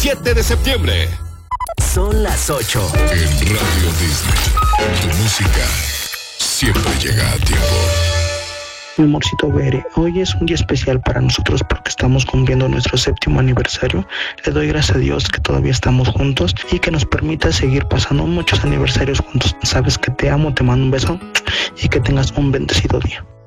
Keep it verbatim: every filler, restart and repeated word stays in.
siete de septiembre. Son las ocho. En Radio Disney, tu música siempre llega a tiempo. Mi amorcito Bere, hoy es un día especial para nosotros porque estamos cumpliendo nuestro séptimo aniversario. Le doy gracias a Dios que todavía estamos juntos y que nos permita seguir pasando muchos aniversarios juntos. Sabes que te amo, te mando un beso y que tengas un bendecido día.